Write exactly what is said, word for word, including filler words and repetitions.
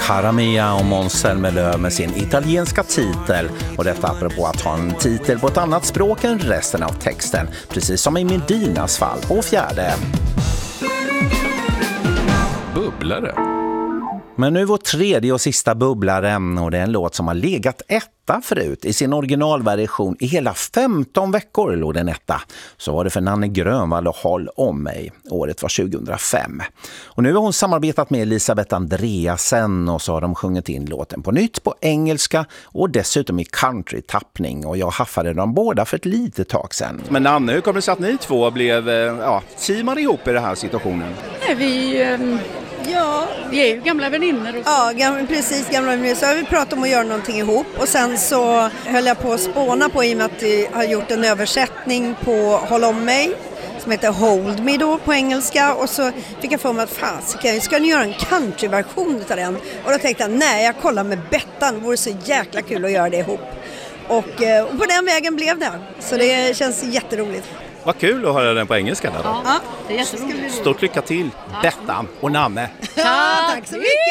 Cara Mia och Måns Zelmerlöw med sin italienska titel. Och detta apropå att ha en titel på ett annat språk än resten av texten. Precis som i Medinas fall på fjärde. Bubblare. Men nu vår tredje och sista bubblaren, och det är en låt som har legat etta förut. I sin originalversion i hela femton veckor låg den etta. Så var det för Nanne Grönvall och Håll om mig. Året var tjugohundrafem. Och nu har hon samarbetat med Elisabeth Andreasen och så har de sjungit in låten på nytt på engelska och dessutom i country-tappning. Och jag haffade dem båda för ett litet tag sedan. Men Nanne, hur kommer det sig att ni två blev ja, teamade ihop i den här situationen? Nej, vi... Um... Ja, vi är ju gamla vänner. Och... Ja, gamla, precis gamla vänner. Så har vi pratat om att göra någonting ihop. Och sen så höll jag på att spåna på i och med att vi har gjort en översättning på Håll om mig. Som heter Hold Me då på engelska. Och så fick jag för mig att fan, ska, ska ni göra en countryversion av den? Och då tänkte jag, nej jag kollar med Bettan. Det vore så jäkla kul att göra det ihop. Och, och på den vägen blev det. Så det känns jätteroligt. Vad kul att höra den på engelska där då. Ja, det är jätteroligt. Stort lycka till, Bettan och Nanne. Ja, tack så mycket!